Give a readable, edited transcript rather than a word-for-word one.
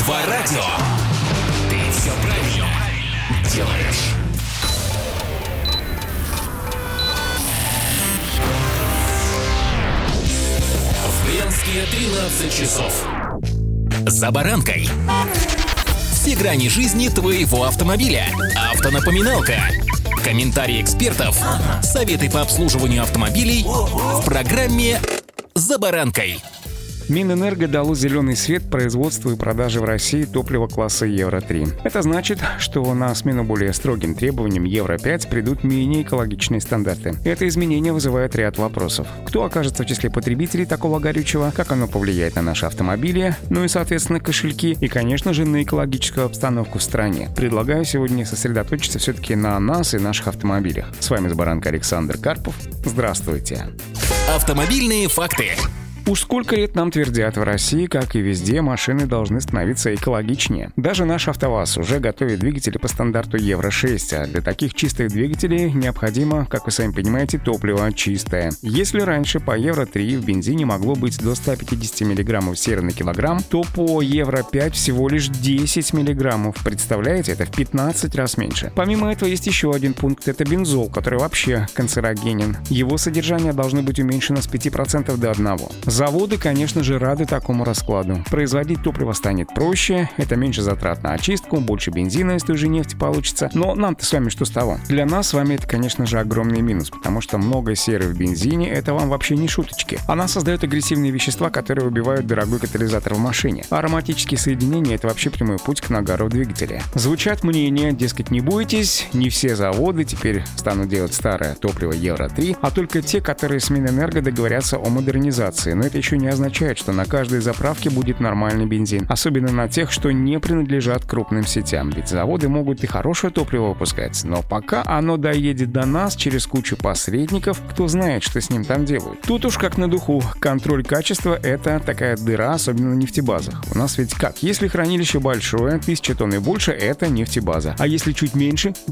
Два радио. Ты все правильно делаешь. В Брянске 13 часов. За баранкой. Все грани жизни твоего автомобиля. Автонапоминалка. Комментарии экспертов. Советы по обслуживанию автомобилей в программе «За баранкой». Минэнерго дало зеленый свет производству и продаже в России топлива класса Евро-3. Это значит, что на смену более строгим требованиям Евро-5 придут менее экологичные стандарты. Это изменение вызывает ряд вопросов. Кто окажется в числе потребителей такого горючего, как оно повлияет на наши автомобили, ну и, соответственно, кошельки, и, конечно же, на экологическую обстановку в стране. Предлагаю сегодня сосредоточиться все-таки на нас и наших автомобилях. С вами «За баранкой» Александр Карпов. Здравствуйте. Автомобильные факты. Уж сколько лет нам твердят в России, как и везде, машины должны становиться экологичнее. Даже наш АвтоВАЗ уже готовит двигатели по стандарту Евро-6, а для таких чистых двигателей необходимо, как вы сами понимаете, топливо чистое. Если раньше по Евро-3 в бензине могло быть до 150 мг серы на килограмм, то по Евро-5 всего лишь 10 мг. Представляете, это в 15 раз меньше. Помимо этого есть еще один пункт, это бензол, который вообще канцерогенен. Его содержание должно быть уменьшено с 5% до 1%. Заводы, конечно же, рады такому раскладу. Производить топливо станет проще, это меньше затрат на очистку, больше бензина из той же нефти получится. Но нам-то с вами что с того? Для нас с вами это, конечно же, огромный минус, потому что много серы в бензине — это вам вообще не шуточки. Она создает агрессивные вещества, которые убивают дорогой катализатор в машине. А ароматические соединения — это вообще прямой путь к нагару в двигателе. Звучат мнения, дескать, не бойтесь, не все заводы теперь станут делать старое топливо Евро-3, а только те, которые с Минэнерго договорятся о модернизации. Но это еще не означает, что на каждой заправке будет нормальный бензин. Особенно на тех, что не принадлежат крупным сетям. Ведь заводы могут и хорошее топливо выпускать, но пока оно доедет до нас через кучу посредников, кто знает, что с ним там делают. Тут уж как на духу. Контроль качества — это такая дыра, особенно на нефтебазах. У нас ведь как? Если хранилище большое, 1000 тонн и больше — это нефтебаза. А если чуть меньше,